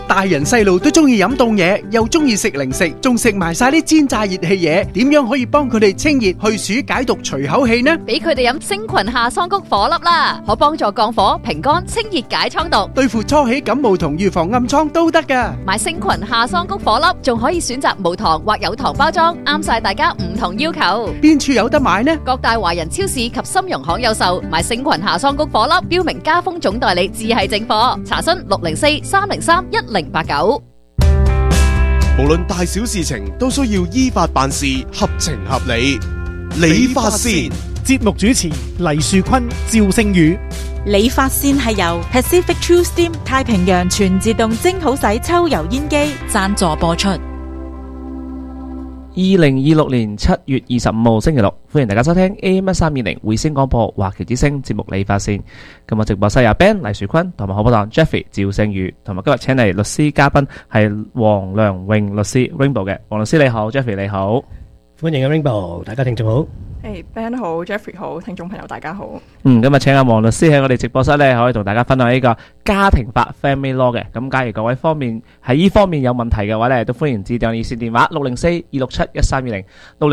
大人細路都中意飲凍嘢，又中意食零食，仲食埋晒啲煎炸熱氣嘢，點樣可以幫佢哋清熱去暑解毒除口氣呢？ 俾佢哋飲星群夏桑菊火粒啦，可幫助降火、平肝、清熱解瘡毒， 對付初起感冒同預防暗瘡都得噶。 買星群夏桑菊火粒，仲可以選擇無糖或有糖包裝，啱晒大家唔同要求。 邊處有得買呢？ 各大華人超市及深融行有售。買星群夏桑菊火粒，標明加豐總代理，只係正貨。查詢604-303-1089。 無論大小事情都需要依法辦事，合情合理。理髮線節目主持黎樹坤、趙聖宇。 理髮線係由 Pacific True Steam 太平洋全自動蒸好洗抽油煙機贊助播出。 2026年7月25號星期六，歡迎大家收聽 AM1320 匯星廣播華僑之聲節目理髮線。今日直播室有 Ben 黎樹坤同埋好拍檔 Jeffrey 趙聖宇，同埋今日請嚟律師嘉賓係黃良榮律師 Rainbow 嘅。黃律師你好， Jeffrey 你好。 歡迎 Rainbow， 大家聽眾好。 Ben 好 ，Jeffrey 好，聽眾朋友大家好。 今日請阿黃律師喺我哋直播室咧，可以同大家分享呢個家庭法 Family Law 嘅。咁假如各位方面喺呢方面有問題嘅話咧，都歡迎致電熱線電話604-267-1320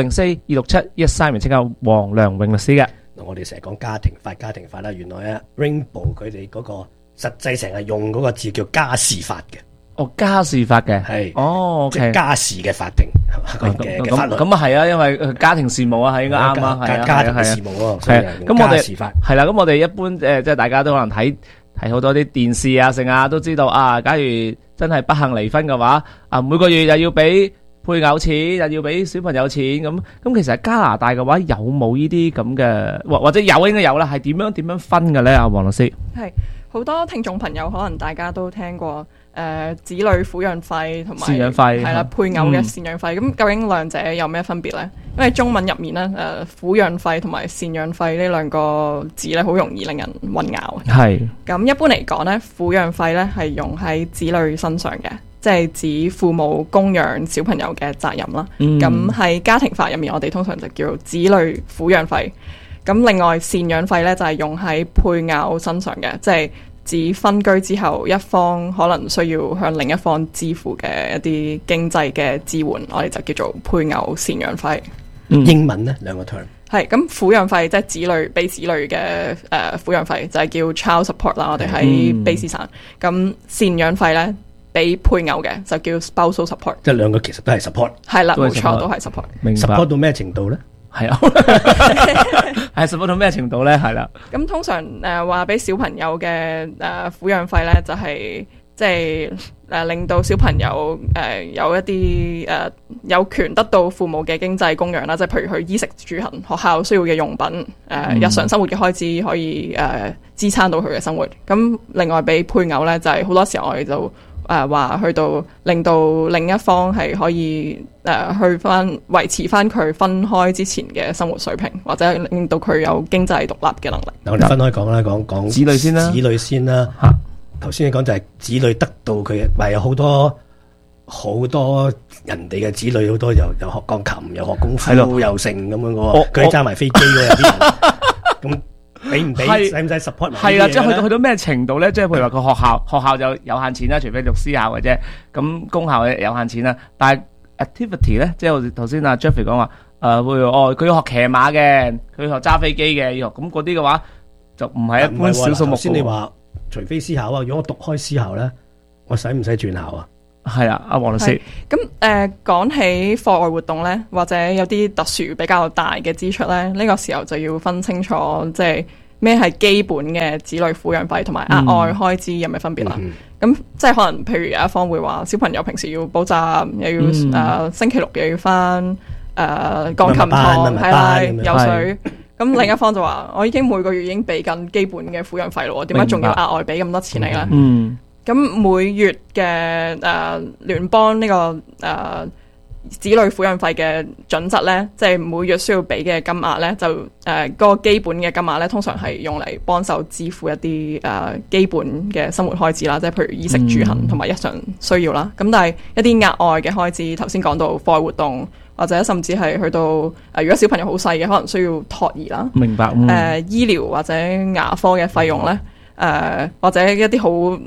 604-267-1320，請教黃良榮律師嘅。 我哋成日講家庭法啦，原來啊 Rainbow 佢哋嗰個實際成日用嗰個字叫家事法嘅。 哦，家事法嘅係 ，OK， 即係家事嘅法庭嘅法律。 咁啊係啊，因為家庭事務啊係應該啱啊，係啊， 家庭事務啊， 係啊。咁我哋家事法係啦，咁我哋一般即係大家都可能睇好多啲電視啊，成啊都知道啊。假如真係不幸離婚嘅話，啊每個月又要俾配偶錢，又要俾小朋友錢，咁其實加拿大嘅話有冇呢啲咁嘅，或者有應該有啦，係點樣分嘅咧？阿黃律師係好多聽眾朋友可能大家都聽過。子女撫養費同埋贍養費係啦，配偶嘅贍養費，咁究竟兩者有咩分別呢？因為中文入面咧，撫養費同埋贍養費呢兩個字咧，好容易令人混淆。係咁一般嚟講咧，撫養費咧係用喺子女身上嘅，即係指父母供養小朋友嘅責任啦。咁喺家庭法入面，我哋通常就叫子女撫養費。咁另外贍養費咧就係用喺配偶身上嘅，即係指分居之後，一方可能需要向另一方支付嘅一啲經濟嘅支援，我哋就叫做配偶贍養費。 英文呢兩個 term 係咁，撫養費即係子女俾子女嘅撫養費，就係叫 child support 啦。我哋喺卑詩省。咁贍養費咧俾配偶嘅就叫 spousal support。 即係兩個其實都係 support。 係啦，冇錯，都係 support。 明白。support 到咩程度咧？ 係啊，係 support 到咩程度咧？係啦。咁通常話俾小朋友嘅撫養費咧，就係即係令到小朋友有一啲有權得到父母嘅經濟供養啦，即係譬如佢衣食住行、學校需要嘅用品、日常生活嘅開支可以支撐到佢嘅生活。咁另外俾配偶咧，就係好多時候我哋就話去到令到另一方係可以去翻維持翻佢分開之前嘅生活水平，或者令到佢有經濟獨立嘅能力。 嗱，我哋分開講啦，講子女先啦。 子女先啦。頭先你講就係子女得到佢，咪有好多人哋嘅子女，好多又學鋼琴，又學功夫，又成咁樣嘅喎。佢揸埋飛機嘅有啲人咁。俾唔俾？使唔使 support 埋？係啦， 即係去到咩程度咧？即係譬如話個學校就有限錢啦，除非讀私校嘅啫。咁公校有限錢啦。但係 activity 咧，即係我頭先阿 Jeffrey 講話，佢要學騎馬嘅，佢要學揸飛機嘅，要學咁嗰啲嘅話，就唔係一般小數目。 頭先你話除非私校啊，如果我讀開私校咧，我使唔使轉校啊？ 係啊，阿黃律師。 咁講起課外活動咧，或者有啲特殊比較大嘅支出咧，呢個時候就要分清楚，即係咩係基本嘅子女撫養費同埋額外開支有咩分別啦。咁即係可能譬如有一方會話小朋友平時要補習，又要星期六又要翻鋼琴堂，係啦，游水。咁另一方就話我已經每個月已經俾緊基本嘅撫養費咯，點解仲要額外俾咁多錢嚟咧？咁每月嘅聯邦呢個子女撫養費嘅準則咧，即係每月需要俾嘅金額咧，就嗰個基本嘅金額咧，通常係用嚟幫手支付一啲基本嘅生活開支啦，即係譬如衣食住行同埋日常需要啦。咁但係一啲額外嘅開支，頭先講到課外活動，或者甚至係去到如果小朋友好細嘅，可能需要托兒啦。 明白。 醫療或者牙科嘅費用咧，或者一啲好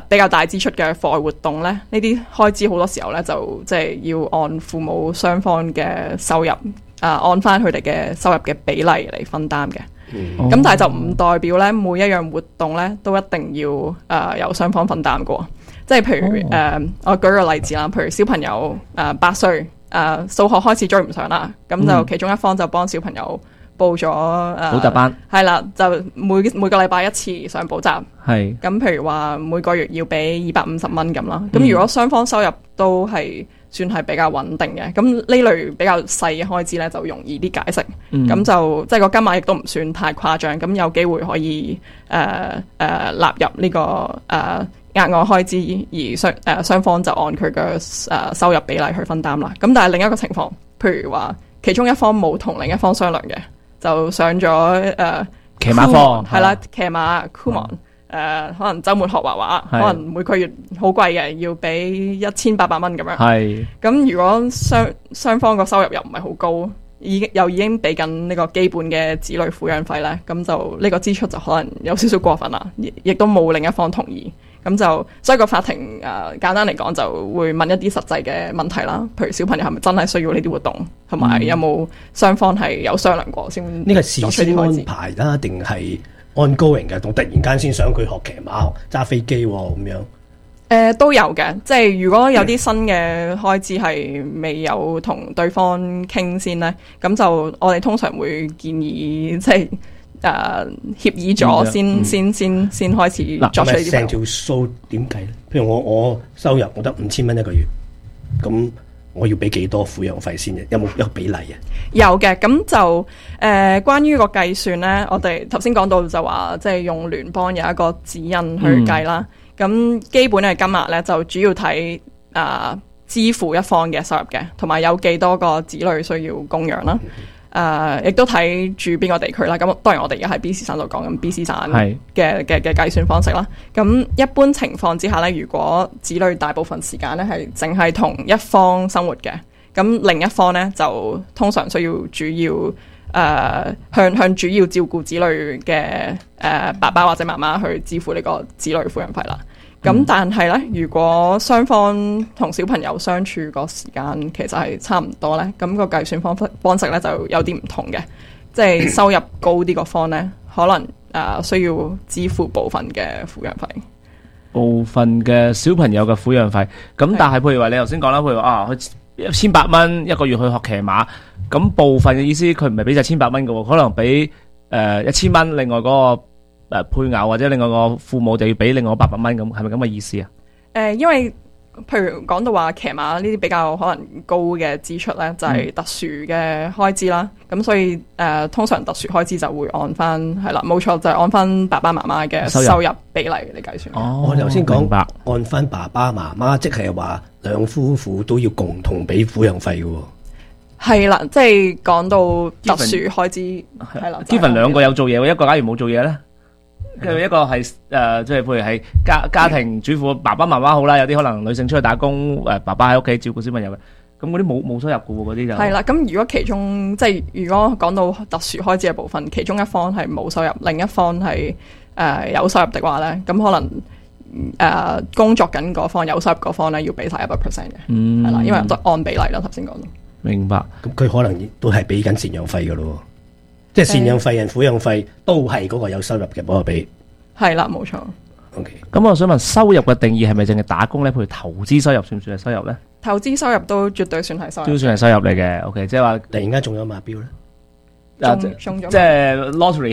比較大支出嘅課外活動咧，呢啲開支好多時候咧就即係要按父母雙方嘅收入按翻佢哋嘅收入嘅比例嚟分擔嘅。咁但係就唔代表咧每一樣活動咧都一定要由雙方分擔嘅。即係譬如我舉個例子啦，譬如小朋友8歲數學開始追唔上啦，咁就其中一方就幫小朋友報咗補習班， 係啦，就每個禮拜一次上補習。 係咁，譬如話每個月要俾250蚊咁啦。咁如果雙方收入都係算係比較穩定嘅，咁呢類比較細嘅開支咧就容易啲解釋。咁就即係個金額亦都唔算太誇張，咁有機會可以納入呢個額外開支，而雙方就按佢嘅收入比例去分擔啦。咁但係另一個情況，譬如話其中一方冇同另一方商量嘅，就上咗騎馬課， 係啦，騎馬 Kumon，可能週末學畫畫，可能每個月好貴嘅，要俾1800蚊咁樣。係咁，如果雙方個收入又唔係好高，已經俾緊呢個基本嘅子女撫養費咧，咁就呢個支出就可能有少少過分啦，亦都冇另一方同意。咁就所以個法庭簡單嚟講就會問一啲實際嘅問題啦，譬如小朋友係咪真係需要呢啲活動，同埋有冇雙方係有商量過先。呢個事先安排啦，定係 ongoing 嘅？同突然間先想佢學騎馬、揸飛機咁樣？都有嘅，即係如果有啲新嘅開支係未有同對方傾先呢，咁就我哋通常會建議即係。協議咗先開始作出呢啲。成條數點計咧？譬如我收入我得5000蚊一個月，咁我要俾幾多撫養費先嘅？有冇一個比例啊？有嘅，咁就關於個計算咧，我哋頭先講到就話即係用聯邦有一個指引去計啦。咁基本嘅金額咧就主要睇支付一方嘅收入嘅，同埋有幾多個子女需要供養啦。亦都睇住邊個地區啦，咁當然我哋而家喺 BC 省度講緊 BC 省嘅計算方式啦。咁一般情況之下咧，如果子女大部分時間咧係淨係同一方生活嘅，咁另一方咧就通常需要主要向主要照顧子女嘅爸爸或者媽媽去支付呢個子女撫養費啦。咁但係咧，如果雙方同小朋友相處個時間其實係差唔多咧，咁個計算方式咧就有啲唔同嘅，即係收入高啲個方咧，可能需要支付部分嘅撫養費，部分嘅小朋友嘅撫養費。咁但係譬如話你頭先講啦，譬如話佢1800蚊一個月去學騎馬，咁部分嘅意思佢唔係俾晒1800蚊嘅喎，可能俾1000蚊，另外嗰個配偶或者另外個父母就要俾另外800蚊，咁係咪咁嘅意思啊？因為譬如講到話騎馬呢啲比較可能高嘅支出咧，就係特殊嘅開支啦。咁所以通常特殊開支就會按翻係啦，冇錯就係按翻爸爸媽媽嘅收入比例嚟計算。我頭先講按翻爸爸媽媽，即係話兩夫婦都要共同俾撫養費嘅。係啦，即係講到特殊開支係啦。Given 兩個有做嘢，一個假如冇做嘢咧？佢一個係即係譬如係家庭主婦，爸爸媽媽好啦，有啲可能女性出去打工，爸爸喺屋企照顧小朋友嘅，咁嗰啲冇收入嘅喎，嗰啲就係啦。咁如果其中即係如果講到特殊開支嘅部分，其中一方係冇收入，另一方係有收入的話咧，咁可能工作緊嗰方有收入嗰方咧要俾晒100% 嘅，係啦，因為都按比例啦，頭先講到。明白。咁佢可能都係俾緊贍養費嘅咯。即係贍養費人撫養費都係嗰個有收入嘅幫我俾，係啦，冇錯。OK，咁我想問收入嘅定義係咪淨係打工咧？譬如投資收入算唔算係收入咧？投資收入都絕對算係收入，都算係收入嚟嘅。OK，即係話突然間中咗馬標咧，中咗即係 lottery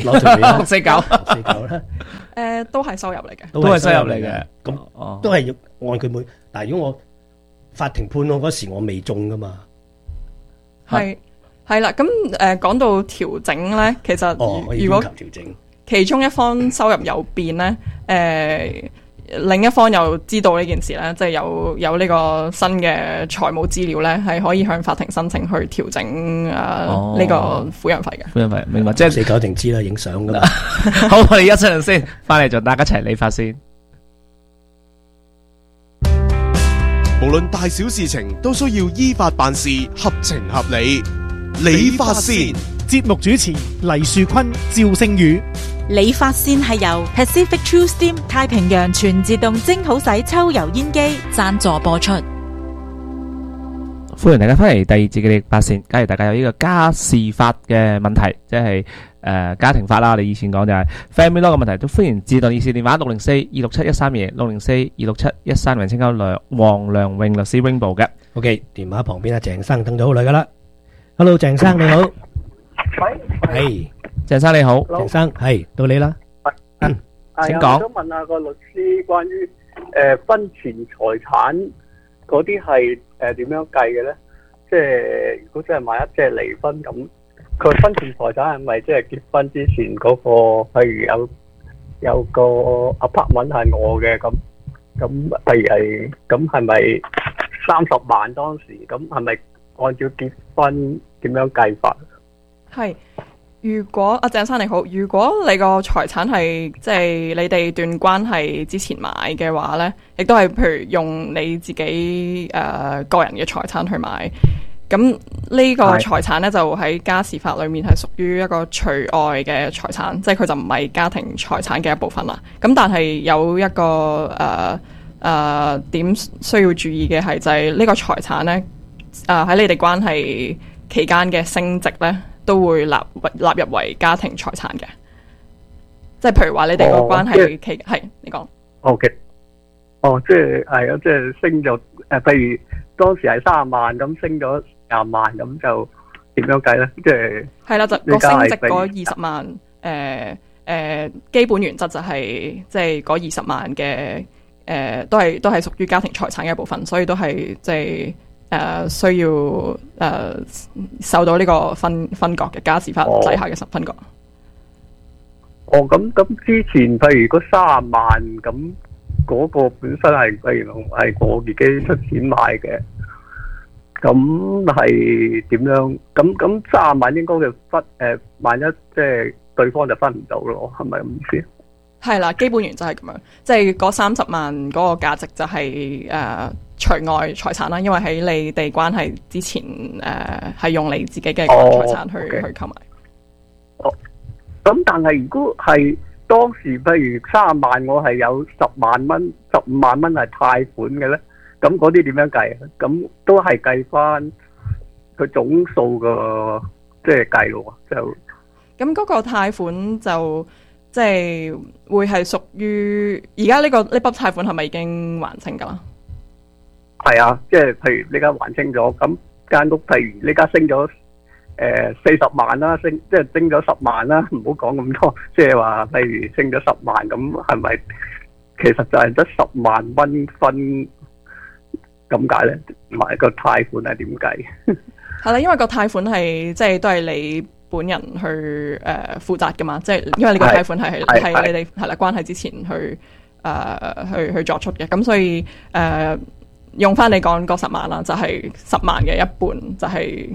649啦，都係收入嚟嘅，都係收入嚟嘅。咁都係要按佢每，但係如果我法庭判我嗰時我未中噶嘛，係啦，咁講到調整咧，其實如果其中一方收入有變咧，另一方又知道呢件事咧，即係有呢個新嘅財務資料咧，係可以向法庭申請去調整呢個撫養費嘅。撫養費明白，即係4-9定知啦，影相噶嘛。好，我哋一陣先翻嚟，就大家一齊理髮先。 無論大小事情都需要依法辦事，合情合理。理髮先， 節目主持黎樹坤、趙聖宇。 理髮線係由 Pacific True Steam 太平洋全自動蒸好洗抽油煙機贊助播出。 歡迎大家翻嚟第二節嘅理髮線。假如大家有呢個家事法嘅問題，即係家庭法啦，我哋以前講就係 family law 嘅問題，都歡迎致電熱線電話604-267-132 604-267-132，請教黃良榮律師 Rainbow 嘅。 OK， 電話旁邊鄭生等咗好耐噶啦。Hello， 鄭生你好。 喂， 係鄭生你好， 鄭生係到你啦。 請講。 我想問下個律師關於婚前財產嗰啲係點樣計嘅咧？即係如果真係萬一即係離婚咁，佢婚前財產係咪即係結婚之前嗰個？譬如有個 apartment 係我嘅咁，譬如係咁係咪30萬當時？咁係咪按照結婚點樣計法？ 係。如果阿鄭生你好，如果你個財產係即係你哋段關係之前買嘅話呢，亦都係譬如用你自己個人嘅財產去買，咁呢個財產呢，就喺家事法裏面係屬於一個除外嘅財產，即係佢就唔係家庭財產嘅一部分啦。咁但係有一個點需要注意嘅係就係呢個財產呢，喺你哋關係期間嘅升值呢，都會納入為家庭財產嘅，即係譬如話你哋個關係期係你講。 OK， 即係係啊，即係升咗譬如當時係30萬咁，升咗20萬咁就點樣計咧？即係係啦，就個升值嗰20萬，基本原則就係即係嗰20萬嘅都係屬於家庭財產嘅一部分，所以都係即係。需要受到呢個分割嘅家事法底下嘅分割。 咁之前譬如嗰30萬咁，嗰個本身係譬如係我自己出錢買嘅，咁係點樣？咁30萬應該嘅萬一即係對方就分唔到咯，係咪咁意思？係啦，基本原則係咁樣，即係嗰30萬嗰個價值就係除外財產啦，因為喺你哋關係之前係用你自己嘅個人財產去購買。 咁但係如果係當時譬如30萬，我係有10萬蚊、15萬蚊係貸款嘅咧，咁嗰啲點樣計？咁都係計翻佢總數個即係計咯，就咁嗰個貸款就即係會係屬於而家呢筆貸款係咪已經還清㗎啦？ 係啊，即係譬如呢家還清咗，咁間屋譬如呢家升咗40萬啦，即係升咗10萬啦，唔好講咁多，即係話譬如升咗10萬，咁係咪其實就係得10萬蚊分咁解咧？同埋個貸款係點計？ 係啦，因為個貸款係即係都係你本人去負責噶嘛，即係因為呢個貸款係你哋係啦關係之前去作出嘅，咁所以用翻你講嗰10萬啦，就係10萬嘅一半，就係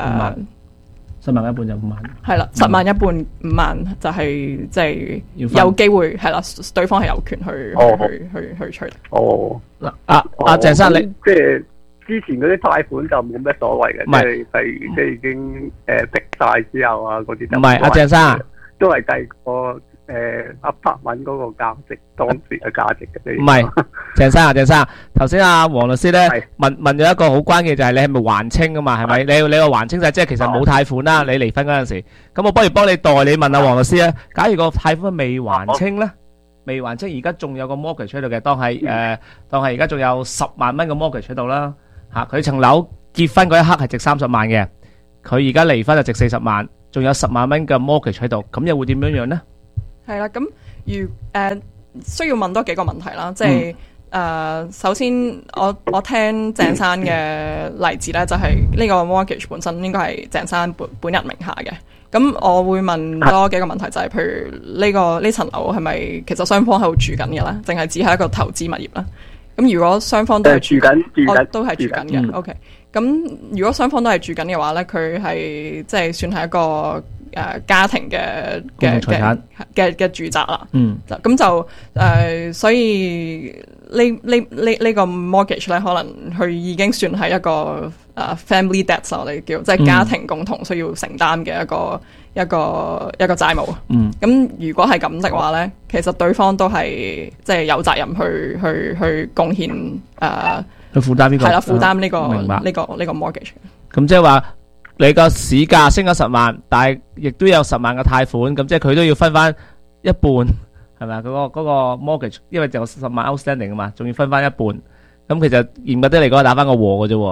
10萬一半就5萬。係啦，10萬一半5萬就係即係有機會係啦，對方係有權去取。 嗱， 阿鄭生你即係之前嗰啲貸款就冇咩所謂嘅，即係譬如即係已經逼晒之後啊嗰啲就唔係。阿鄭生都係計個apartment嗰個價值，當時嘅價值嘅。唔係，鄭生，頭先阿黃律師咧問咗一個好關鍵，就係你係咪還清噶嘛？係咪？你話還清就即係其實冇貸款啦。你離婚嗰陣時，咁我不如幫你代你問阿黃律師啊。假如個貸款未還清咧，未還清，而家仲有個 mortgage 喺度嘅，當係而家仲有10萬蚊嘅 mortgage 喺度啦。吓，佢層樓結婚嗰一刻係值30萬嘅，佢而家離婚就值40萬，仲有10萬蚊嘅 mortgage 喺度，咁又會點樣樣咧？係啦，咁需要問多幾個問題啦，即係首先我聽鄭生嘅例子咧，就係呢個 mortgage 本身應該係鄭生本人名下嘅，咁我會問多幾個問題，就係譬如呢層樓係咪其實雙方喺度住緊嘅咧，淨係只係一個投資物業啦？咁如果雙方都係住緊，都係住緊嘅。OK，咁如果雙方都係住緊嘅話咧，佢係即係算係一個家庭嘅住宅啦。咁就所以呢個 mortgage 咧，可能佢已經算係一個 family debts 我哋叫即係家庭共同需要承擔嘅一個債務。咁如果係咁的話咧，其實對方都係即係有責任去貢獻去負擔呢個係啦，負擔呢個明白呢個 mortgage。 咁即係話你個市價升咗10萬，但係亦都有10萬嘅貸款，咁即係佢都要分翻一半，係咪啊？嗰個 mortgage， 因為就有10萬 outstanding 啊嘛，仲要分翻一半。咁其實嚴格啲嚟講，打翻個和嘅啫。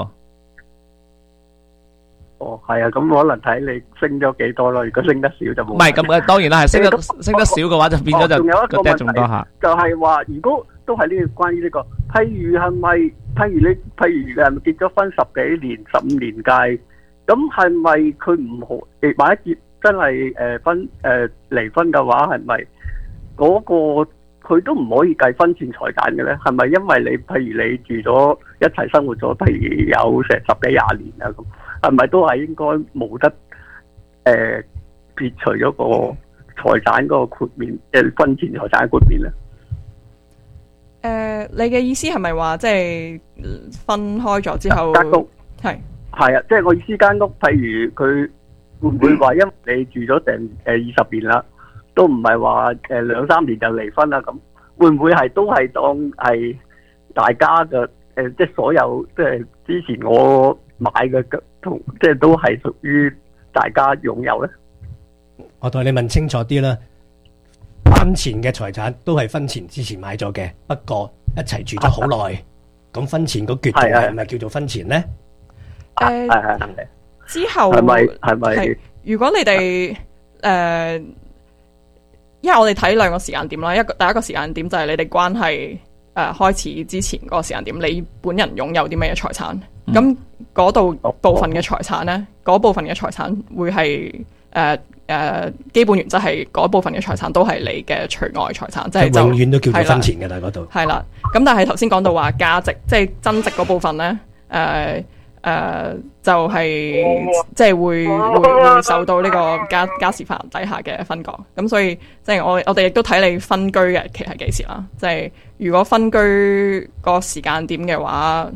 哦，係啊，咁可能睇你升咗幾多咯。如果升得少就冇。 唔係咁當然啦，係升得少嘅話就變咗就仲有一個個 debt 問仲多下。 題，就係話如果都係呢個關於呢個，譬如係咪譬如結咗婚10幾年、15年計，咁係咪佢唔好萬一結真係離婚嘅話，係咪嗰個佢都唔可以計婚前財產嘅咧？係咪因為你譬如你住咗一齊生活咗，譬如有成10幾20年啊咁？係咪都係應該冇得撇除咗個財產嗰個豁免，婚前財產嘅豁免咧？ 你嘅意思係咪話即係分開咗之後？ 間屋係啊，即係我意思間屋，譬如佢會唔會話因為你住咗成20年啦，都唔係話2、3年就離婚啦咁？會唔會係都係當係大家嘅即係所有即係之前我買嘅同即係都係屬於大家擁有咧？ 我同你問清楚啲啦，婚前嘅財產都係婚前之前買咗嘅，不過一齊住咗好耐，咁婚前嗰決定係咪叫做婚前咧？ 之後係咪？ 如果你哋因為我哋睇兩個時間點啦，第一個時間點就係你哋關係開始之前嗰個時間點，你本人擁有啲咩財產？咁嗰度部分嘅財產咧，嗰部分嘅財產會係基本原則係嗰部分嘅財產都係你嘅除外財產，即係永遠都叫做婚前嘅，但係嗰度係啦。咁但係頭先講到話價值，即係增值嗰部分咧，就係即係會受到呢個家事法底下嘅分割。咁所以即係我哋亦都睇你分居嘅日期係幾時啦。即係如果分居個時間點嘅話，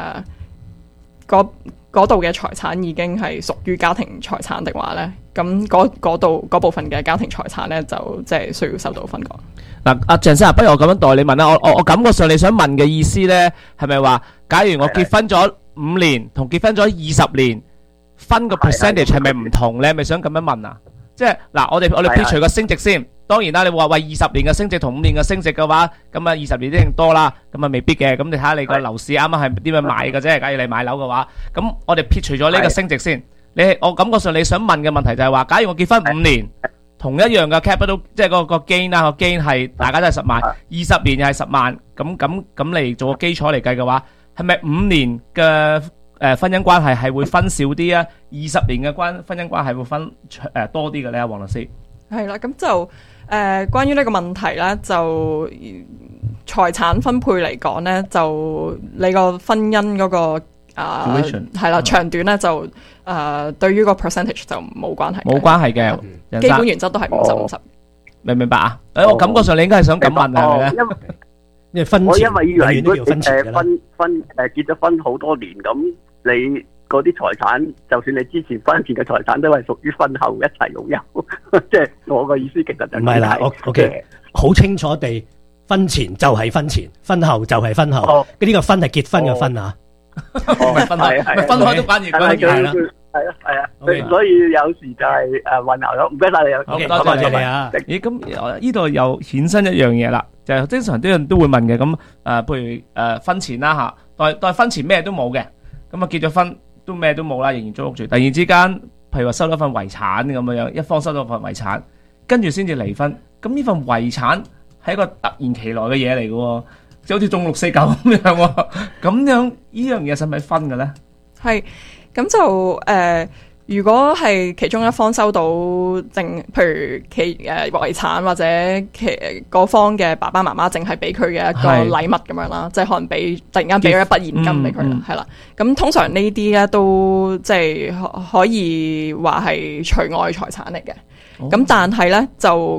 嗰度嘅財產已經係屬於家庭財產的話咧，咁嗰部分嘅家庭財產咧就即係需要受到分割。 嗱，阿鄭生，不如我咁樣代你問啦。我感覺上你想問嘅意思咧，係咪話假如我結婚咗5年，同結婚咗20年，分個 percentage 係咪唔同？你係咪想咁樣問啊？即係嗱，我哋撇除個升值先。當然啦，你話喂20年嘅升值同5年嘅升值嘅話，咁啊20年一定多啦，咁啊未必嘅。咁你睇下你個樓市啱啱係點樣買嘅啫。假如你買樓嘅話，咁我哋撇除咗呢個升值先。我感覺上你想問嘅問題就係話，假如我結婚5年，同一樣嘅 capital， 即係個 gain 啦，個 gain 係大家都係10萬，20年又係10萬，咁嚟做個基礎嚟計嘅話，係咪5年嘅婚姻關係係會分少啲啊？20年嘅婚姻關係會分多啲嘅咧？黃律師係啦，咁就關於呢個問題咧，就財產分配嚟講咧，就你個婚姻嗰個係啦長短咧，就對於個 percentage 就冇關係， 冇關係嘅， 基本原則都係50-50。 明唔明白啊？我感覺上你應該係想咁問係咪咧？ 因為婚前永遠都叫婚前嘅啦。 結咗婚好多年，咁你嗰啲財產，就算你之前婚前嘅財產，都係屬於婚後一齊擁有。即係我個意思，其實就唔係啦。OK，好清楚地，婚前就係婚前，婚後就係婚後。呢個婚係結婚嘅婚啊， 唔係分開，分開都反而關鍵係啦。 係啊，所以有時就係混淆咗。唔該晒你， 好多謝你啊！咦，咁呢度又衍生一樣嘢啦，就係經常啲人都會問嘅。咁譬如婚前啦嚇，代婚前咩都冇嘅，咁啊結咗婚都咩都冇啦，仍然租屋住。突然之間，譬如話收到份遺產咁樣，一方收到份遺產，跟住先至離婚。咁呢份遺產係一個突然其來嘅嘢嚟嘅喎，就好似中649咁樣喎。咁樣呢樣嘢使唔使分嘅咧？ 係。咁就如果係其中一方收到譬如遺產或者嗰方嘅爸爸媽媽淨係俾佢嘅一個禮物咁樣啦，即係可能突然間俾咗一筆現金俾佢啦，係啦。咁通常呢啲咧都即係可以話係除外財產嚟嘅。咁但係咧就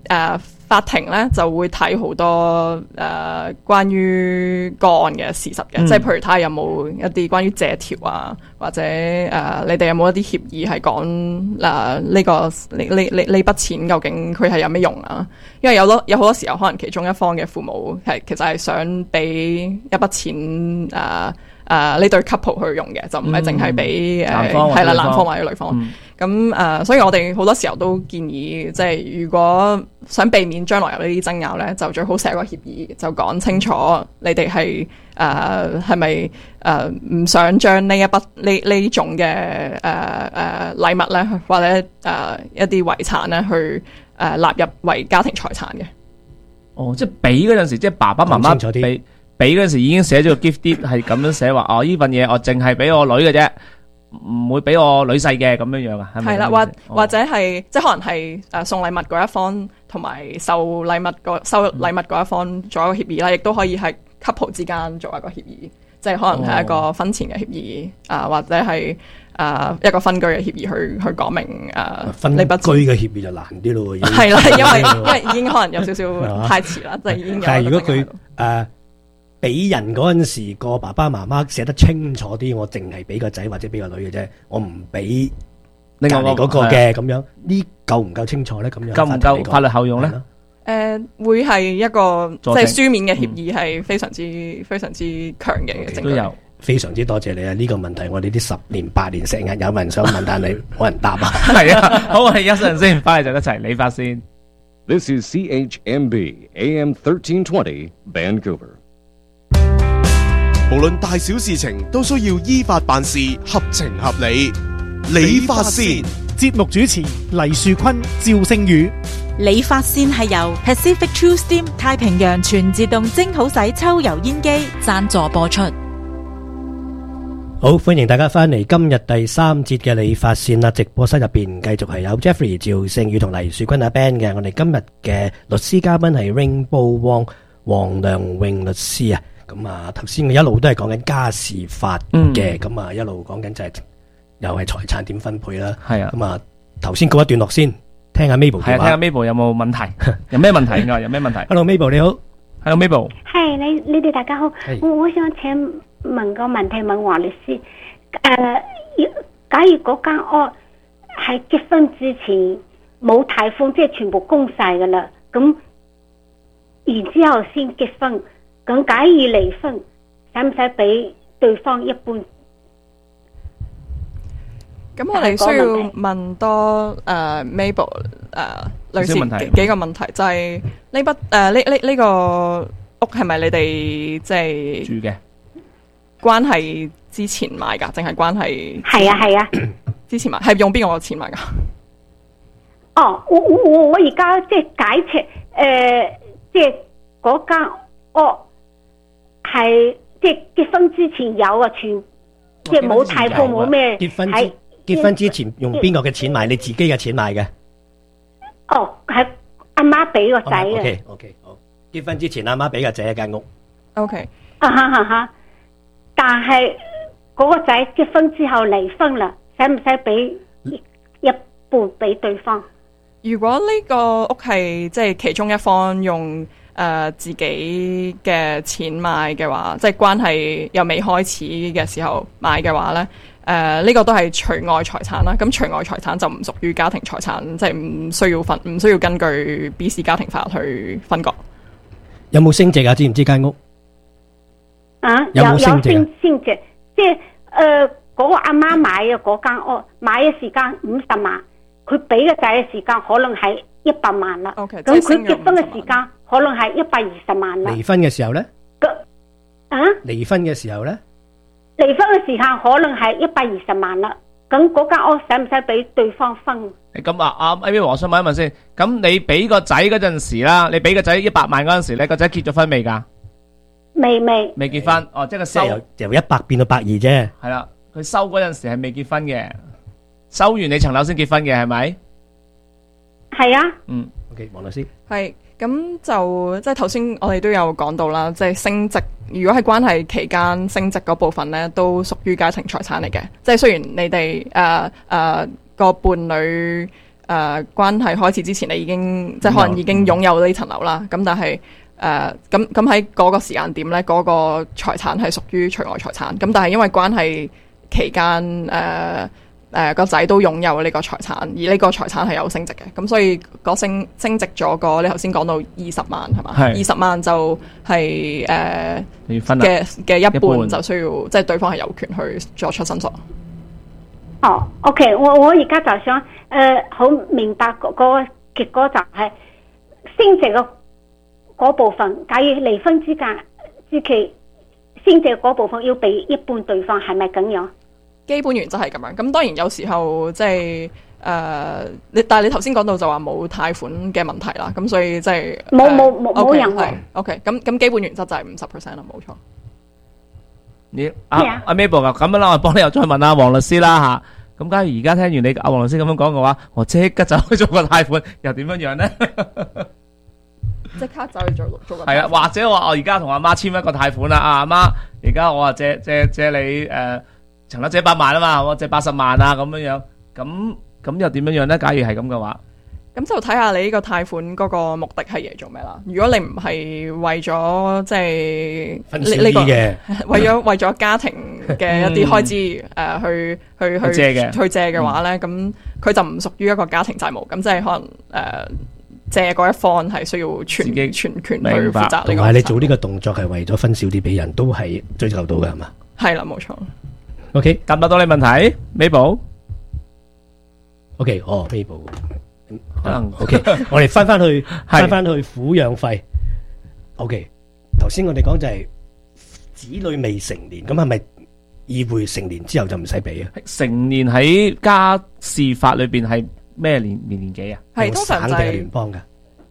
法庭咧就會睇好多關於個案嘅事實嘅，即係譬如睇下有冇一啲關於借條啊，或者你哋有冇一啲協議係講呢筆錢究竟佢係有咩用啊？因為有好多時候可能其中一方嘅父母其實係想俾一筆錢呢對 couple 去用嘅，就唔係淨係俾男方或者女方。咁所以我哋好多時候都建議，即係如果想避免將來有呢啲爭拗咧，就最好寫個協議，就講清楚你哋係咪唔想將呢呢種嘅禮物咧，或者一啲遺產咧，去納入為家庭財產嘅。 哦，即係俾嗰陣時，即係爸爸媽媽俾嗰陣時已經寫咗個 gift deed，係咁樣寫話，呢份嘢我淨係俾我女嘅啫。唔會俾我女婿嘅咁樣啊，係啦，或者係即係可能係送禮物嗰一方同埋收禮物嗰一方做一個協議啦，亦都可以係 couple 之間做一個協議，即係可能係一個婚前嘅協議或者係一個分居嘅協議去講明分居嘅協議就難啲咯， 係啦，因為已經可能有少少太遲啦，就已經有。 但係如果佢俾人嗰陣時，個爸爸媽媽寫得清楚啲，我淨係俾個仔或者俾個女嘅啫，我唔俾隔離嗰個嘅咁樣，呢夠唔夠清楚咧？咁樣夠唔夠法律效用咧？ 會係一個即係書面嘅協議，係非常之強嘅證據。 都有非常之多謝你啊！呢個問題我哋啲10年8年成日有人想問，但係冇人答啊。 係啊，好，我哋休息陣先，翻嚟就一齊理髮先。 This is CHMB AM 1320 Vancouver。 無論大小事情都需要依法辦事，合情合理。理髮先， 節目主持黎樹坤、趙聖宇。 理髮先係由 Pacific True Steam 太平洋全自動蒸好洗抽油煙機贊助播出。 好，歡迎大家翻嚟今日第3節嘅理髮線啦！直播室入邊繼續係有 Jeffrey、趙聖宇同黎樹坤阿 Ben 嘅。我哋今日嘅律師嘉賓係 Rainbow Wong 黃良榮律師啊。咁啊，頭先我一路都係講緊家事法嘅，咁啊一路講緊就係又係財產點分配啦。係啊，咁啊頭先告一段落先，聽下 Mabel 係啊，聽下 Mabel 有冇問題？有咩問題㗎？有咩問題 ？Hello Mabel 你好 ，Hello Mabel。 係你哋大家好，我想請問個問題問黃律師，假如嗰間屋喺結婚之前冇貸款，即係全部供晒噶啦，咁然之後先結婚。咁假如離婚，使唔使俾對方一半？ 咁我哋需要問多Mabel 類似幾個問題，就係呢筆呢個屋係咪你哋即係住嘅關係之前買㗎？淨係關係？ 係啊， 之前買係用邊個錢買㗎？ 哦，我而家即係解釋即係嗰間屋。係即係結婚之前有啊，即係冇貸款冇咩。 結婚之前用邊個嘅錢買？你自己嘅錢買嘅？ 哦，係阿媽俾個仔嘅。 OK， 好。結婚之前阿媽俾個仔一間屋。 OK。 但係嗰個仔結婚之後離婚啦，使唔使俾一半俾對方？ 如果呢個屋係即係其中一方用。自己嘅錢買嘅話，即係關係又未開始嘅時候買嘅話咧，呢個都係除外財產啦。咁除外財產就唔屬於家庭財產，即係唔需要根據 BC 家庭法去分割。 有冇升值啊？知唔知間屋？有冇升值？ 升值，即係嗰個阿媽買嘅嗰間屋，買嘅時間50萬，佢俾個仔嘅時間可能係100萬啦。咁佢結婚嘅時間。可能係120萬啦。 離婚嘅時候咧？離婚嘅時候咧？ 離婚嘅時間可能係120萬啦。咁嗰間屋使唔使俾對方分？ 咁阿 A B， 我想問一問先。咁你俾個仔嗰陣時啦，你俾個仔100萬嗰陣時咧，個仔結咗婚未㗎？ 未結婚。哦，即係個收由100變到120啫。 係啦，佢收嗰陣時係未結婚嘅，收完你層樓先結婚嘅係咪？ 係啊。 OK， 黃律師。 係。咁就即係頭先我哋都有講到啦，即係升值，如果係關係期間升值嗰部分咧，都屬於家庭財產嚟嘅。即係雖然你哋個伴侶關係開始之前，你已經即係可能已經擁有呢層樓啦。咁但係咁喺嗰個時間點咧，嗰個財產係屬於除外財產。咁但係因為關係期間個仔都擁有呢個財產，而呢個財產係有升值嘅。咁所以個升值咗個，你頭先講到20萬係嘛？20萬就係嘅一半就需要，即係對方係有權去作出申索。 哦，OK， 我而家就想好明白嗰個結果就係升值嘅嗰部分，假如離婚之期升值嗰部分要俾一半對方，係咪咁樣？ 基本原則係咁樣。咁當然有時候即係但係你頭先講到就話冇貸款嘅問題啦。咁所以即係冇任何。OK， 咁基本原則就係50%啦，冇錯。 你阿 Mabel 啊，咁樣啦，我幫你又再問下黃律師啦吓。咁假如而家聽完你阿黃律師咁樣講嘅話，我即刻就去做個貸款，又點樣樣咧？ 即刻走去做個係啊，或者我而家同阿媽簽一個貸款啦，阿媽，而家我借你層樓借100萬啊嘛，我借80萬啊咁樣樣，咁又點樣樣咧？假如係咁嘅話？ 咁就睇下你呢個貸款嗰個目的係嘢做咩啦。如果你唔係為咗即係呢個為咗家庭嘅一啲開支去借嘅話咧，咁佢就唔屬於一個家庭債務。咁即係可能借嗰一方係需要全權去負責。 同埋你做呢個動作係為咗分少啲俾人，都係追求到嘅係嘛？ 係啦，冇錯。 OK， 答唔答到你問題 ，Mabel？ OK， Mabel。可能 OK， 我哋翻翻去撫養費。OK， 頭先我哋講就係子女未成年，咁係咪意會成年之後就唔使俾啊？ 成年喺家事法裏邊係咩年紀啊？ 係通常就係聯邦噶。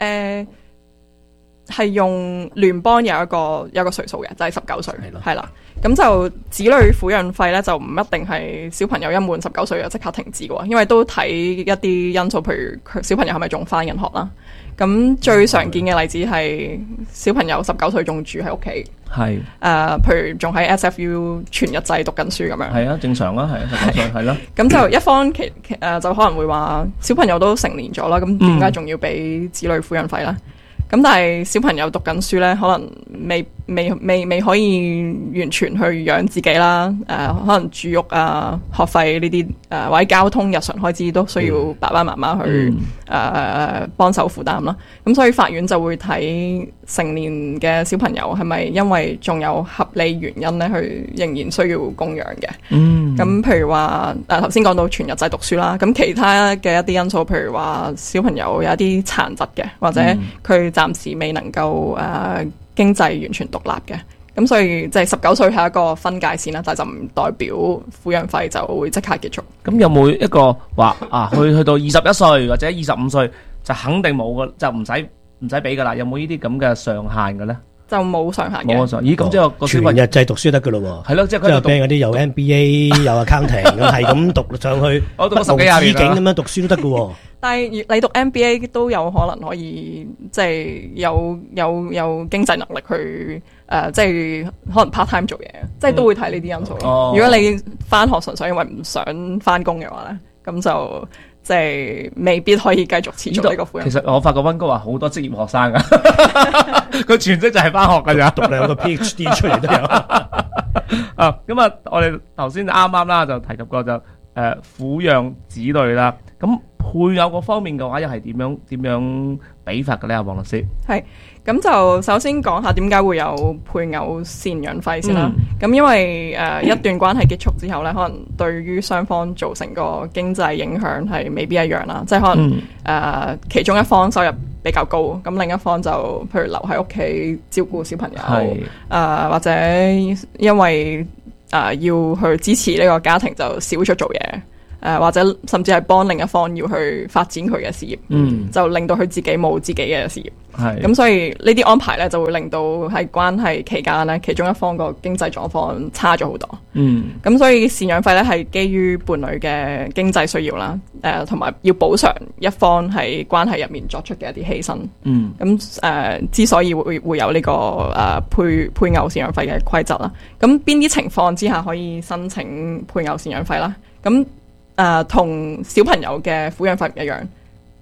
係用聯邦有一個歲數嘅，就係19歲，係啦。咁就子女撫養費咧，就唔一定係小朋友一滿19歲就即刻停止嘅，因為都睇一啲因素，譬如佢小朋友係咪仲翻緊學啦。咁最常見嘅例子係小朋友19歲仲住喺屋企，係譬如仲喺 SFU 全日制讀緊書咁樣。係啊，正常啦，係19歲係咯。咁就一方就可能會話小朋友都成年咗啦，咁點解仲要俾子女撫養費咧？咁但係小朋友讀緊書咧，可能未可以完全去養自己啦。可能住屋啊、學費呢啲或者交通日常開支都需要爸爸媽媽去幫手負擔啦。咁所以法院就會睇成年嘅小朋友係咪因為仲有合理原因咧，佢仍然需要供養嘅。咁譬如話頭先講到全日制讀書啦，咁其他嘅一啲因素，譬如話小朋友有一啲殘疾嘅，或者佢暫時未能夠經濟完全獨立嘅，咁所以即係19歲係一個分界線啦，但係就唔代表撫養費就會即刻結束。咁有冇一個話去到21歲或者25歲就肯定冇嘅，就唔使俾噶啦？有冇呢啲咁嘅上限嘅咧？就冇上限嘅。冇上限。咦，咁即係個小朋友全日制讀書得噶咯？係咯，即係俾嗰啲有 MBA 有 accounting 咁係咁讀上去， 我讀10幾廿年咁樣讀書都得噶。 但係你讀 MBA 都有可能可以即係有經濟能力去即係可能 part time 做嘢，即係都會睇呢啲因素。如果你翻學純粹因為唔想翻工嘅話咧，咁就即係未必可以繼續持續呢個撫養。 其實我發覺溫哥華好多職業學生噶，佢全職就係翻學噶咋， 讀兩個 PhD 出嚟都有。 咁啊，我哋頭先啱啦就提及過就撫養子女啦，咁配偶嗰方面嘅話又係點樣俾法嘅咧？黃律師係咁就首先講下點解會有配偶贍養費先啦。咁因為一段關係結束之後咧，可能對於雙方造成個經濟影響係未必一樣啦。即係可能其中一方收入比較高，咁另一方就譬如留喺屋企照顧小朋友，或者因為要去支持呢個家庭就少咗做嘢，或者甚至係幫另一方要去發展佢嘅事業，就令到佢自己冇自己嘅事業。咁所以呢啲安排咧就會令到喺關係期間咧，其中一方個經濟狀況差咗好多。咁所以贍養費咧係基於伴侶嘅經濟需要啦，同埋要補償一方喺關係入面作出嘅一啲犧牲。咁之所以會有呢個配偶贍養費嘅規則啦，咁邊啲情況之下可以申請配偶贍養費啦？咁同小朋友嘅撫養費唔一樣。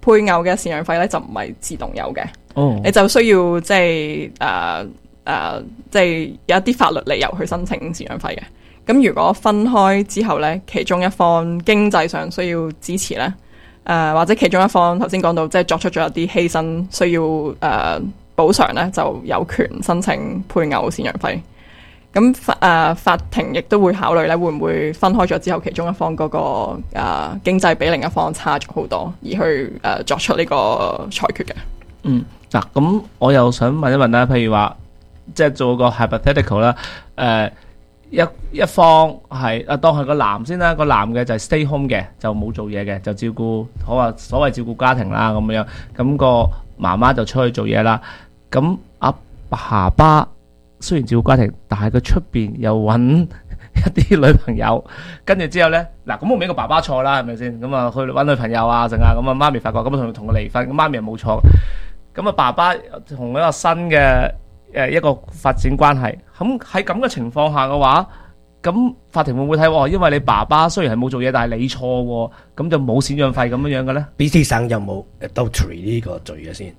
配偶嘅贍養費咧就唔係自動有嘅，你就需要即係有一啲法律理由去申請贍養費嘅。咁如果分開之後咧，其中一方經濟上需要支持咧，或者其中一方頭先講到即係作出咗一啲犧牲，需要補償咧，就有權申請配偶贍養費。咁法庭亦都會考慮咧，會唔會分開咗之後，其中一方嗰個經濟比另一方差咗好多，而去作出呢個裁決嘅。 嗱，咁我又想問一問啦，譬如話，即係做個 hypothetical 啦，一方係當係個男先啦，個男嘅就係 stay home 嘅，就冇做嘢嘅，就照顧好話所謂照顧家庭啦咁樣，咁個媽媽就出去做嘢啦。咁阿爸爸雖然照顧家庭，但係佢出邊又揾一啲女朋友，跟住之後咧，嗱咁冇俾個爸爸錯啦，係咪先？咁啊去揾女朋友啊，剩啊，咁啊媽咪發覺咁啊同佢離婚，咁媽咪又冇錯，咁啊爸爸同一個新嘅一個發展關係，咁喺咁嘅情況下嘅話，咁法庭會唔會睇？因為你爸爸雖然係冇做嘢，但係你錯喎，咁就冇贍養費咁樣嘅咧 ？BC 省有冇 adultery 呢個罪嘅先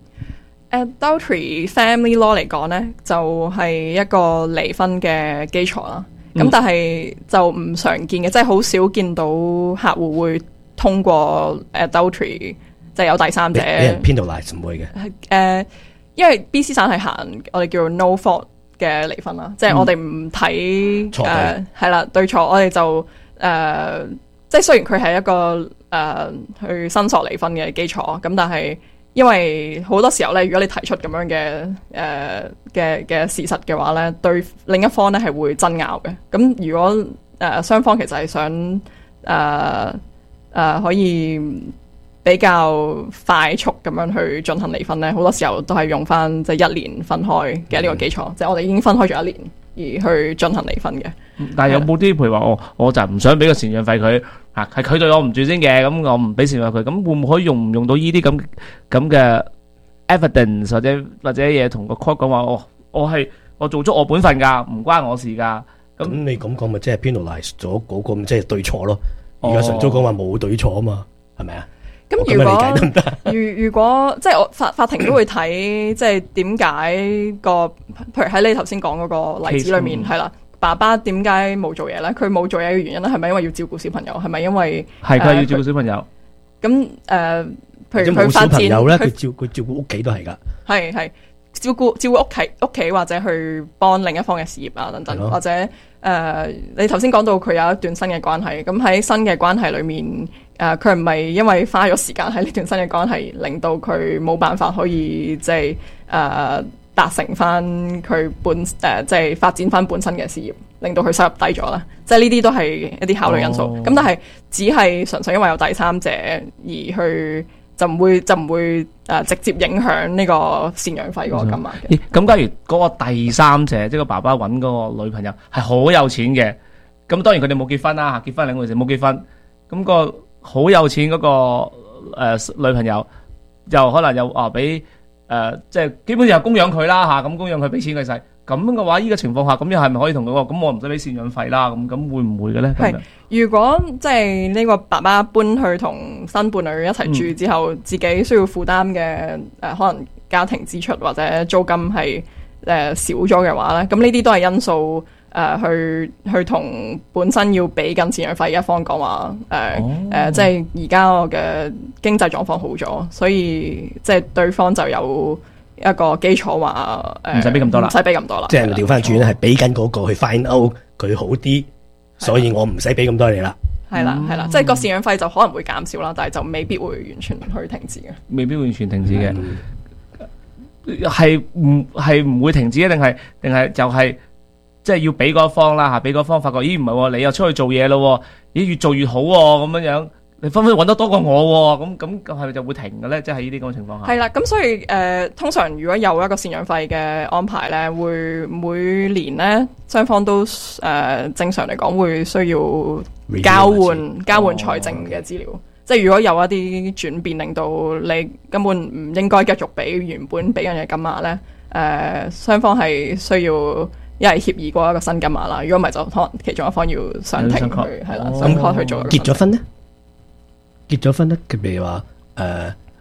？Adultery family law 嚟講咧，就係一個離婚嘅基礎啦。咁但係就唔常見嘅，即係好少見到客戶會通過 adultery， 即係有第三者。俾人 penalize 唔會嘅。 因為 BC 省係行我哋叫做 no fault 嘅離婚啦，即係我哋唔睇係啦對錯，我哋就即係雖然佢係一個去申索離婚嘅基礎，咁但係因為好多時候咧，如果你提出咁樣嘅事實嘅話咧，對另一方咧係會爭拗嘅。咁如果雙方其實係想可以比較快速咁樣去進行離婚咧，好多時候都係用翻即係1年分開嘅呢個基礎，即係我哋已經分開咗1年而去進行離婚嘅。 但係有冇啲譬如話我就唔想俾個贍養費佢啊，係佢對我唔住先嘅，咁我唔俾贍養費佢，咁會唔可以用唔用到呢啲咁嘅 evidence 或者嘢同個 court 講話我做足我本分㗎，唔關我事㗎。 咁你咁講咪即係 penalize 咗嗰個即係對錯咯？而家純粹講話冇對錯啊嘛，係咪啊？ 咁如果即係法庭都會睇，即係點解個，譬如喺你頭先講嗰個例子裏面係啦，爸爸點解冇做嘢咧？佢冇做嘢嘅原因咧，係咪因為要照顧小朋友？係咪因為係佢要照顧小朋友？ 咁譬如佢發展， 小朋友咧，佢照顧屋企都係噶， 係照顧屋企或者去幫另一方嘅事業啊等等，或者你頭先講到佢有一段新嘅關係，咁喺新嘅關係裏面。佢唔係因為花咗時間喺呢段新嘅關係，令到佢冇辦法可以即係達成翻佢即係發展翻本身嘅事業，令到佢收入低咗啦。即係呢啲都係一啲考慮因素。咁但係只係純粹因為有第三者而去就唔會直接影響呢個贍養費嗰個金額嘅。 咁假如嗰個第三者即係個爸爸揾嗰個女朋友係好有錢嘅，咁當然佢哋冇結婚啦，結婚兩回事，冇結婚咁個。好有錢嗰個女朋友，又可能又俾即係基本上供養佢啦嚇，咁供養佢俾錢佢使，咁嘅話，呢個情況下，咁又係咪可以同佢話，咁我唔使俾贍養費啦？咁會唔會嘅咧？ 係如果即係呢個爸爸搬去同新伴侶一齊住之後，自己需要負擔嘅可能家庭支出或者租金係少咗嘅話咧，咁呢啲都係因素。去同本身要俾緊贍養費一方講話，即係而家我嘅經濟狀況好咗，所以即係對方就有一個基礎話， 唔使俾咁多啦， 唔使俾咁多啦。 即係調翻轉咧，係俾緊嗰個去 find out 佢好啲，所以我唔使俾咁多你啦。 係啦，即係個贍養費就可能會減少啦，但係就未必會完全去停止嘅。 未必會完全停止嘅，係唔會停止嘅，定係就係。即係要俾嗰方啦嚇，俾嗰方發覺，咦唔係喎，你又出去做嘢咯，咦越做越好喎，咁樣你分分揾得多過我喎，咁係咪就會停嘅咧？即係呢啲咁嘅情況下。 係啦，咁所以通常如果有一個贍養費嘅安排咧，會每年咧雙方都正常嚟講會需要交換財政嘅資料，即係如果有一啲轉變，令到你根本唔應該繼續俾原本俾緊嘅金額咧，雙方係需要。一係協議過一個新金額啦，如果唔係就可能其中一方要上庭去係啦，上 court 去做。 結咗婚咧，譬如話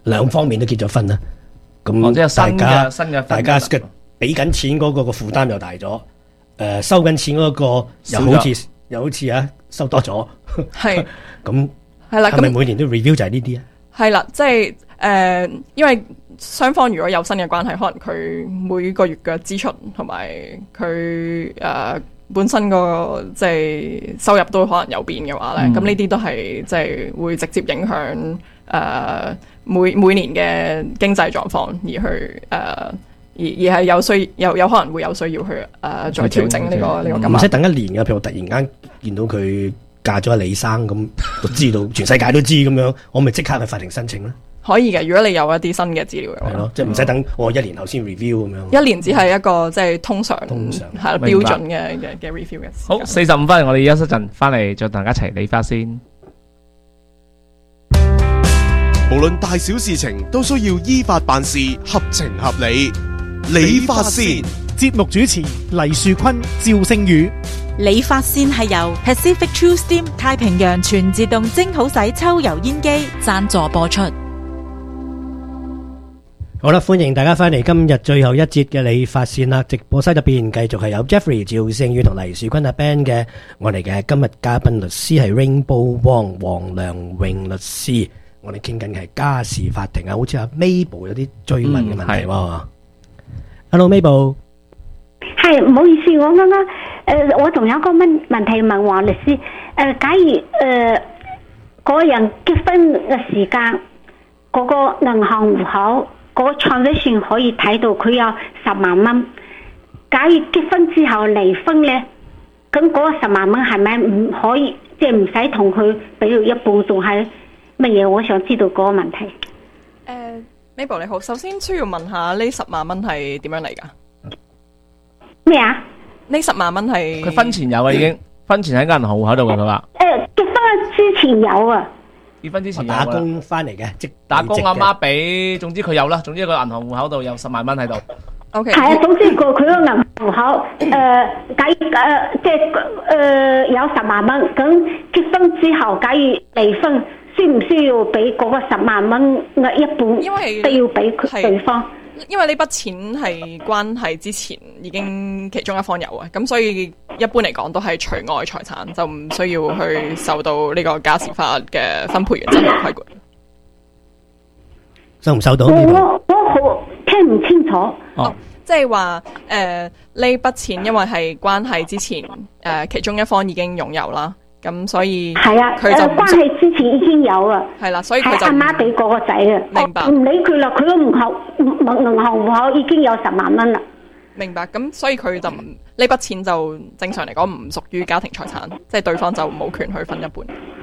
兩方面都結咗婚啦，咁即係新嘅大家嘅俾緊錢嗰個負擔又大咗，收緊錢嗰個又好似收多咗， 係咁係啦， 係咪每年都 review 就係呢啲啊？ 係啦，即係因為雙方如果有新嘅關係，可能佢每個月嘅支出同埋佢本身個即係收入都可能有變嘅話咧，咁呢啲都係即係會直接影響每年嘅經濟狀況，而去而係有可能會有需要去再調整呢個金額。 唔使等一年嘅，譬如我突然間見到佢嫁咗李生咁，都知道全世界都知咁樣，我咪即刻去法庭申請咧？ 可以嘅，如果你有一啲新嘅資料嘅話， 係咯，即係唔使等我1年後先 review 咁樣。 1年只係一個即係通常係標準嘅 review 嘅。 好，45分，我哋休息陣，翻嚟再同大家一齊理花先。 無論大小事情都需要依法辦事，合情合理。理髮先， 節目主持黎樹坤、趙聖宇。 理髮先係由 Pacific True Steam 太平洋全自動蒸好洗抽油煙機贊助播出。 好啦，歡迎大家翻嚟今日最後一節嘅理髮線啦！直播室入邊繼續係有 Jeffrey、趙聖宇同黎樹坤阿 Ben 嘅，我哋嘅今日嘉賓律師係 Rainbow Wong 黃良榮律師。我哋傾緊嘅係家事法庭啊，好似阿 Mabel 有啲追問嘅問題喎。Hello Mabel， 係唔好意思，我啱啱我仲有個問題問黃律師。假如嗰個人結婚嘅時間，嗰個銀行戶口嗰個 transaction 可以睇到佢有10萬蚊。假如結婚之後離婚咧，咁嗰個10萬蚊係咪唔可以，即係唔使同佢俾到一半，仲係乜嘢？我想知道嗰個問題。 Mabel 你好，首先需要問下呢10萬蚊係點樣嚟噶？ 咩啊？ 呢10萬蚊係佢婚前有啊，已經婚前喺銀行戶口度噶，佢話。 結婚之前有啊。 結婚之前有打工翻嚟嘅，即打工阿媽俾，總之佢有啦，總之個銀行戶口度有10萬蚊喺度。 O K。 係啊，總之佢個銀行戶口假如即係有10萬蚊，咁結婚之後假如離婚，需唔需要俾嗰個10萬蚊嘅一半？ 因為都要俾佢對方。 因為呢筆錢係關係之前已經其中一方有啊，咁所以一般嚟講都係除外財產，就唔需要去受到呢個家事法嘅分配原則嘅規管。 收唔收到？ 我好聽唔清楚。 即係話呢筆錢因為係關係之前其中一方已經擁有啦。咁所以係啊， 佢就關係之前已經有啊， 係啦，所以佢就阿媽俾嗰個仔啊， 明白， 唔理佢啦，佢個銀行戶口已經有10萬蚊啦。 明白，咁所以佢就呢筆錢就正常嚟講唔屬於家庭財產，即係對方就冇權去分一半。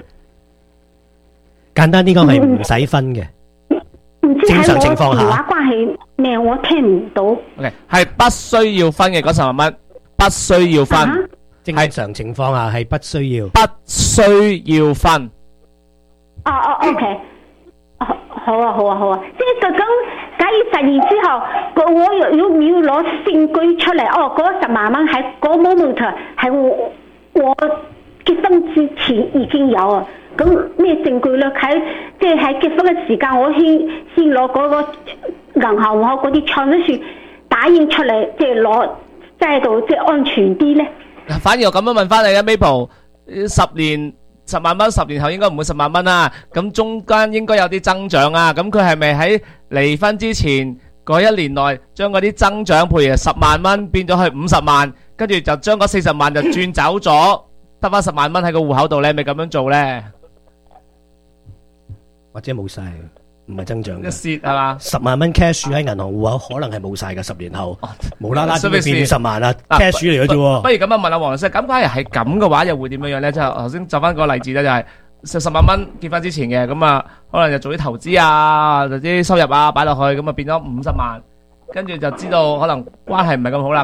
簡單啲講係唔使分嘅，正常情況下。 電話關係咩？我聽唔到。 OK， 係不需要分嘅嗰10萬蚊，不需要分。 正常情況下係不需要， 不需要分。 OK， 好啊，即係咁，假如10年之後，我要攞證據出嚟，嗰10萬蚊喺嗰 moment 係我結婚之前已經有啊，咁咩證據咧？即係喺結婚嘅時間，我先攞嗰個銀行戶口嗰啲transaction打印出嚟，即係攞即係度即係安全啲咧。 反而我咁樣問翻你啦 Mabel， 10萬蚊，10年後應該唔會10萬蚊啦，咁中間應該有啲增長啊，咁佢係咪喺離婚之前嗰1年內將嗰啲增長，譬如10萬蚊變咗去50萬，跟住就將嗰40萬就轉走咗，得翻10萬蚊喺個戶口度咧，咪咁樣做咧？ 或者冇晒？唔係增長嘅， 蝕係嘛 ？10萬蚊 cash 喺銀行戶口可能係冇晒嘅，10年後無啦啦點會變10萬啊？cash 嚟嘅啫喎。 不如咁啊，問下黃律師，咁假如係咁嘅話，又會點樣樣咧？即係頭先就翻個例子咧，就係10萬蚊結婚之前嘅，咁啊，可能就做啲投資啊，或者啲收入啊擺落去，咁啊變咗50萬，跟住就知道可能關係唔係咁好啦。